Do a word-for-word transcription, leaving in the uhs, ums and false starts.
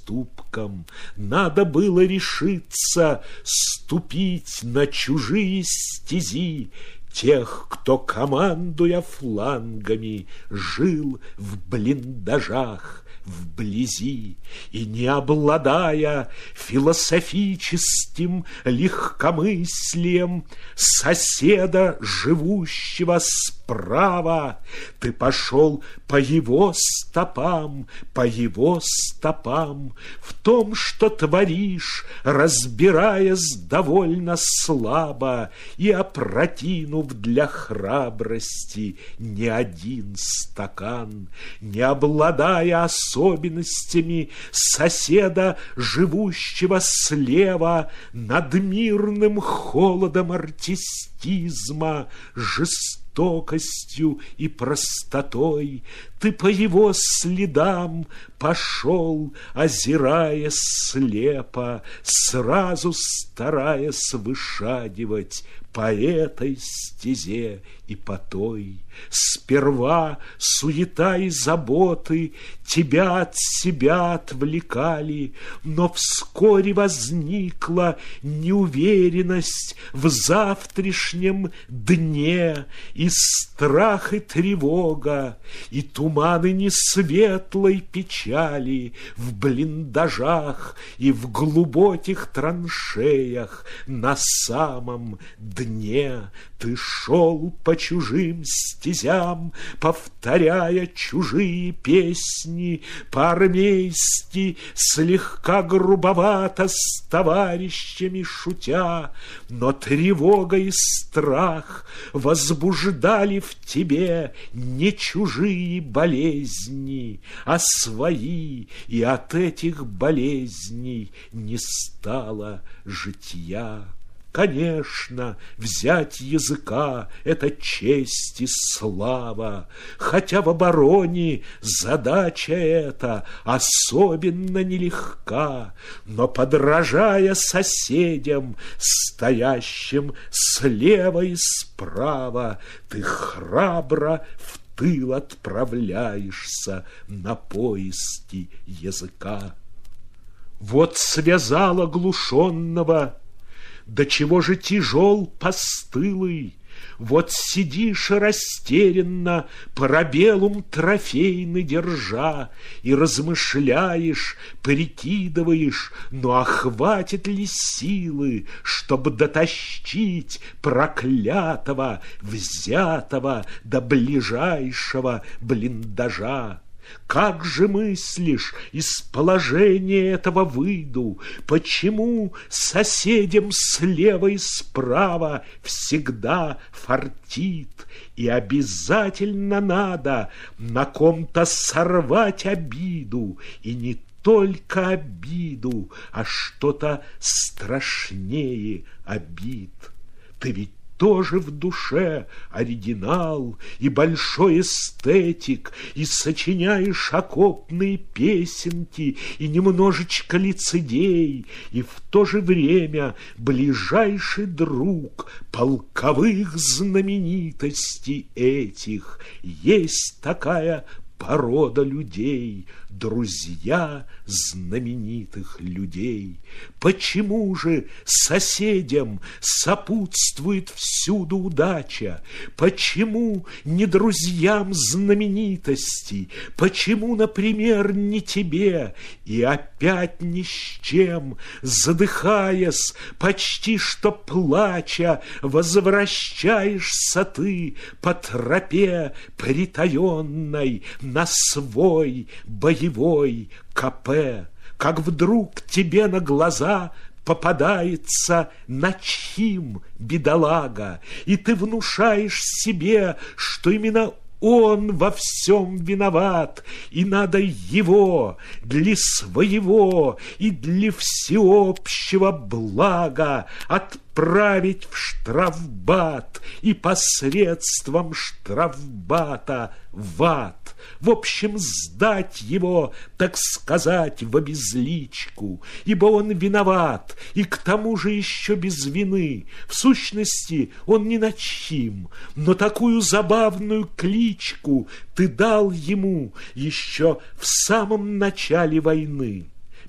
поступкам. Надо было решиться ступить на чужие стези тех, кто, командуя флангами, жил в блиндажах вблизи и, не обладая философическим легкомыслием соседа, живущего справа, ты пошел по его стопам, по его стопам, в том, что творишь, разбираясь довольно слабо и опрокинув для храбрости не один стакан, не обладая особенностями соседа, живущего слева, над мирным холодом артистизма, жестокостью и простотой, ты по его следам пошел, озираясь слепо, сразу стараясь вышагивать по этой стезе и по той. Сперва суета и заботы тебя от себя отвлекали, но вскоре возникла неуверенность в завтрашнем дне, и страх, и тревога, и туманы несветлой печали в блиндажах и в глубоких траншеях на самом дне. Ты шел по чужим стезям, повторяя чужие песни, по-армейски, слегка грубовато, с товарищами шутя, но тревога и страх возбуждали в тебе не чужие болезни, а свои, и от этих болезней не стало житья. Конечно, взять языка — это честь и слава, хотя в обороне задача эта особенно нелегка, но, подражая соседям, стоящим слева и справа, ты храбро в тыл отправляешься на поиски языка. Вот связал оглушенного, до чего же тяжел постылый, вот сидишь растерянно, парабеллум трофейный держа, и размышляешь, прикидываешь, ну а хватит ли силы, чтобы дотащить проклятого, взятого до ближайшего блиндажа? Как же мыслишь, из положения этого выйду? Почему соседям слева и справа всегда фартит? И обязательно надо на ком-то сорвать обиду, и не только обиду, а что-то страшнее обид. Ты ведь тоже в душе оригинал и большой эстетик, и сочиняешь окопные песенки, и немножечко лицедей, и в то же время ближайший друг полковых знаменитостей этих. Есть такая порода людей, друзья знаменитых людей. Почему же соседям сопутствует всюду удача? Почему не друзьям знаменитостей? Почему, например, не тебе? И опять ни с чем, задыхаясь, почти что плача, возвращаешься ты по тропе притаенной на свой боевой КП, как вдруг тебе на глаза попадается Начхим, бедолага, и ты внушаешь себе, что именно он во всем виноват, и надо его для своего и для всеобщего блага отправить в штрафбат и посредством штрафбата в ад. В общем, сдать его, так сказать, в обезличку, ибо он виноват, и к тому же еще без вины. В сущности, он не Начхим, но такую забавную кличку ты дал ему еще в самом начале войны.